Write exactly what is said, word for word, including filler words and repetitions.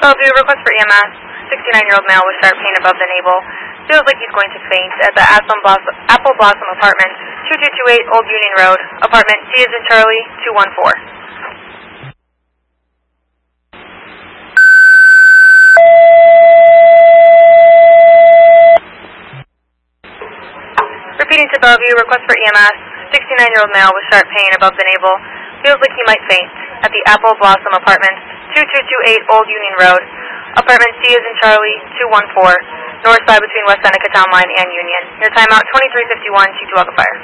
Bellevue, request for E M S. sixty-nine-year-old male with sharp pain above the navel. Feels like he's going to faint at the Apple Blossom, Apple Blossom Apartments, two two two eight Old Union Road. Apartment C is in Charlie, two one four. Repeating to Bellevue, request for E M S. sixty-nine-year-old male with sharp pain above the navel. Feels like he might faint at the Apple Blossom Apartments, two two two eight Old Union Road. Apartment C is in Charlie, two one four. North side between West Seneca Town Line and Union. Your timeout, twenty-three fifty-one, T two Alpha Fire.